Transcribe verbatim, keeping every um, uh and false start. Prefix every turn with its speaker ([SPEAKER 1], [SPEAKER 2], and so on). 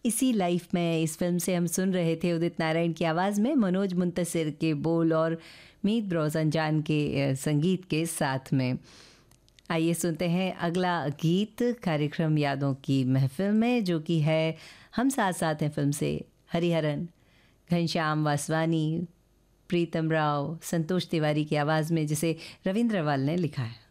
[SPEAKER 1] इसी लाइफ में इस फिल्म से हम सुन रहे थे उदित नारायण की आवाज़ में मनोज मुंतसिर के बोल और मीत ब्रोज़नजान के संगीत के साथ में। आइए सुनते हैं अगला गीत कार्यक्रम यादों की महफिल में, जो कि है हम साथ साथ हैं फिल्म से। हरिहरन, घनश्याम वासवानी, प्रीतम राव, संतोष तिवारी की आवाज़ में, जिसे रविंद्र अवाल ने लिखा है।